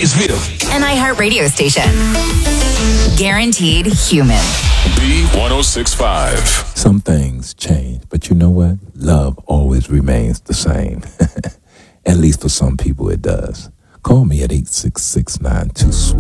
Bakersville. An iHeart radio station. Guaranteed human. B1065. Some things change, but you know what? Love always remains the same. At least for some people it does. Call me at 866-92-SWEET.